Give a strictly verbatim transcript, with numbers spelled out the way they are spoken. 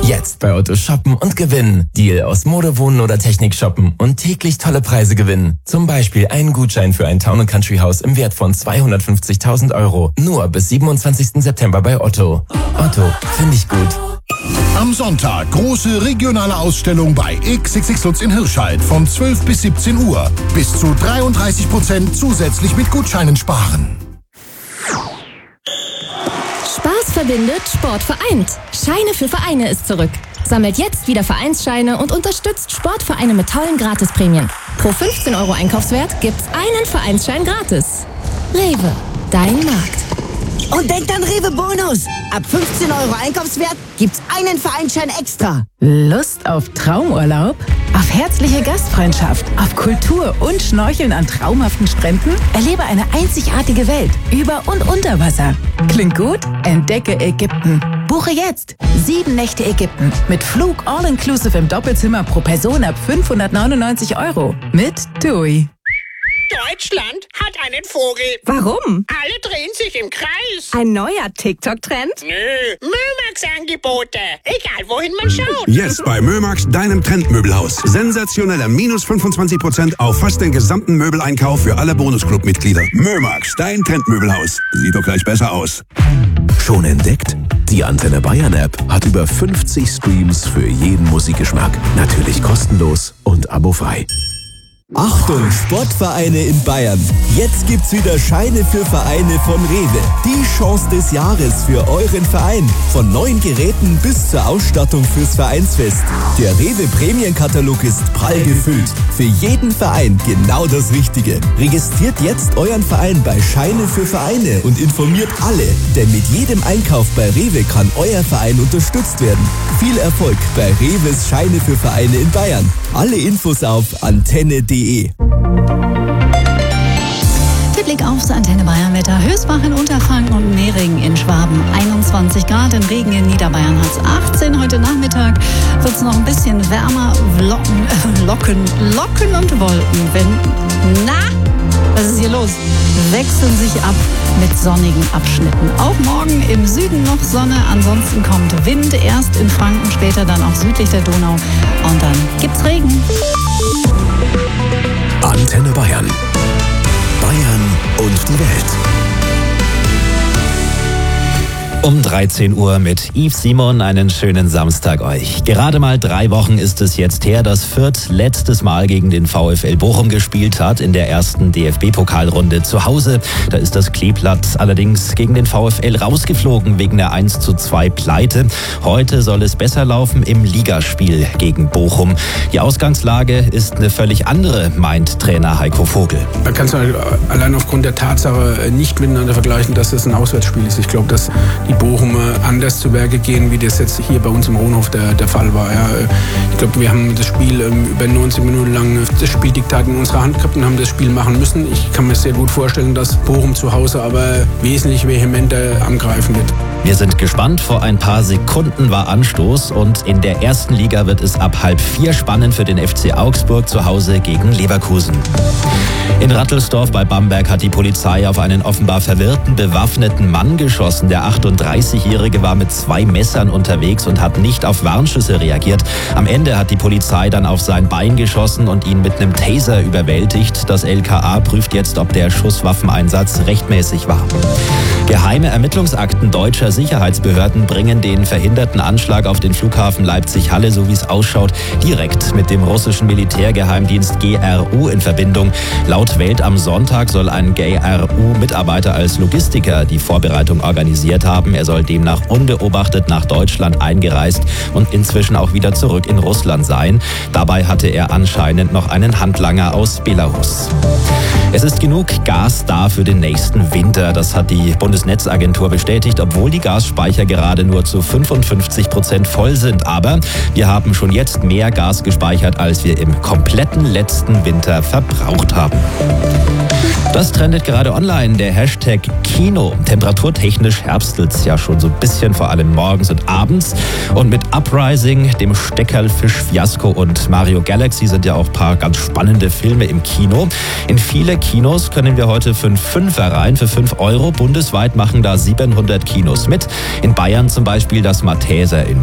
Jetzt bei Otto shoppen und gewinnen. Deal aus Mode, Wohnen oder Technik shoppen und täglich tolle Preise gewinnen. Zum Beispiel einen Gutschein für ein Town and Country Haus im Wert von zweihundertfünfzigtausend Euro. Nur bis siebenundzwanzigsten September bei Otto. Otto, finde ich gut. Am Sonntag große regionale Ausstellung bei X X X Lutz in Hirscheid von zwölf bis siebzehn Uhr. Bis zu dreiunddreißig Prozent zusätzlich mit Gutscheinen sparen. Spaß verbindet, Sport vereint. Scheine für Vereine ist zurück. Sammelt jetzt wieder Vereinsscheine und unterstützt Sportvereine mit tollen Gratisprämien. Pro fünfzehn Euro Einkaufswert gibt's einen Vereinsschein gratis. Rewe, dein Markt. Und denkt an Rewe Bonus. Ab fünfzehn Euro Einkaufswert gibt's einen Vereinsschein extra. Lust auf Traumurlaub? Auf herzliche Gastfreundschaft? Auf Kultur und Schnorcheln an traumhaften Stränden? Erlebe eine einzigartige Welt über und unter Wasser. Klingt gut? Entdecke Ägypten. Buche jetzt sieben Nächte Ägypten mit Flug all-inclusive im Doppelzimmer pro Person ab fünfhundertneunundneunzig Euro mit TUI. Deutschland hat einen Vogel. Warum? Alle drehen sich im Kreis. Ein neuer TikTok-Trend? Nö, Mömax-Angebote. Egal, wohin man schaut. Jetzt bei Mömax, deinem Trendmöbelhaus. Sensationelle minus fünfundzwanzig Prozent auf fast den gesamten Möbeleinkauf für alle Bonusclub-Mitglieder. Mömax, dein Trendmöbelhaus. Sieht doch gleich besser aus. Schon entdeckt? Die Antenne Bayern App hat über fünfzig Streams für jeden Musikgeschmack. Natürlich kostenlos und abofrei. Achtung, Sportvereine in Bayern. Jetzt gibt's wieder Scheine für Vereine von Rewe. Die Chance des Jahres für euren Verein. Von neuen Geräten bis zur Ausstattung fürs Vereinsfest. Der Rewe Prämienkatalog ist prall gefüllt. Für jeden Verein genau das Richtige. Registriert jetzt euren Verein bei Scheine für Vereine und informiert alle. Denn mit jedem Einkauf bei Rewe kann euer Verein unterstützt werden. Viel Erfolg bei Rewes Scheine für Vereine in Bayern. Alle Infos auf antenne punkt de. Der Blick aufs Antenne Bayern Wetter. Höchstbach in Unterfranken und Mehringen in Schwaben einundzwanzig Grad. In Regen in Niederbayern hat es achtzehn. Heute Nachmittag wird es noch ein bisschen wärmer. Locken, äh, Locken, Locken und Wolken. Wenn, na, was ist hier los? Wechseln sich ab mit sonnigen Abschnitten. Auch morgen im Süden noch Sonne. Ansonsten kommt Wind. Erst in Franken, später dann auch südlich der Donau. Und dann gibt's Regen. Antenne Bayern. Bayern und die Welt. Um dreizehn Uhr mit Yves Simon, einen schönen Samstag euch. Gerade mal drei Wochen ist es jetzt her, dass Fürth letztes Mal gegen den VfL Bochum gespielt hat in der ersten D F B-Pokalrunde zu Hause. Da ist das Kleeblatt allerdings gegen den VfL rausgeflogen wegen der eins zu zwei Pleite. Heute soll es besser laufen im Ligaspiel gegen Bochum. Die Ausgangslage ist eine völlig andere, meint Trainer Heiko Vogel. Man kann es allein aufgrund der Tatsache nicht miteinander vergleichen, dass es ein Auswärtsspiel ist. Ich glaube, dass die Bochumer anders zu Werke gehen, wie das jetzt hier bei uns im Rohnhof der, der Fall war. Ja, ich glaube, wir haben das Spiel ähm, über neunzig Minuten lang das Spieldiktat in unserer Hand gehabt und haben das Spiel machen müssen. Ich kann mir sehr gut vorstellen, dass Bochum zu Hause aber wesentlich vehementer angreifen wird. Wir sind gespannt. Vor ein paar Sekunden war Anstoß und in der ersten Liga wird es ab halb vier spannend für den F C Augsburg zu Hause gegen Leverkusen. In Rattelsdorf bei Bamberg hat die Polizei auf einen offenbar verwirrten, bewaffneten Mann geschossen. Der achtunddreißigjährige war mit zwei Messern unterwegs und hat nicht auf Warnschüsse reagiert. Am Ende hat die Polizei dann auf sein Bein geschossen und ihn mit einem Taser überwältigt. Das L K A prüft jetzt, ob der Schusswaffeneinsatz rechtmäßig war. Geheime Ermittlungsakten deutscher Sicherheitsbehörden bringen den verhinderten Anschlag auf den Flughafen Leipzig-Halle, so wie es ausschaut, direkt mit dem russischen Militärgeheimdienst G R U in Verbindung. Laut Welt am Sonntag soll ein G R U-Mitarbeiter als Logistiker die Vorbereitung organisiert haben. Er soll demnach unbeobachtet nach Deutschland eingereist und inzwischen auch wieder zurück in Russland sein. Dabei hatte er anscheinend noch einen Handlanger aus Belarus. Es ist genug Gas da für den nächsten Winter. Das hat die Bundesnetzagentur bestätigt, obwohl die Gasspeicher gerade nur zu fünfundfünfzig Prozent voll sind. Aber wir haben schon jetzt mehr Gas gespeichert, als wir im kompletten letzten Winter verbraucht haben. Das trendet gerade online, der Hashtag Kino. Temperaturtechnisch herbstelt's ja schon so ein bisschen, vor allem morgens und abends. Und mit Uprising, dem Steckerlfisch-Fiasko und Mario Galaxy sind ja auch ein paar ganz spannende Filme im Kino. In viele Kinos können wir heute für einen Fünfer rein, für fünf Euro. Bundesweit machen da siebenhundert Kinos mit. In Bayern zum Beispiel das Matheser in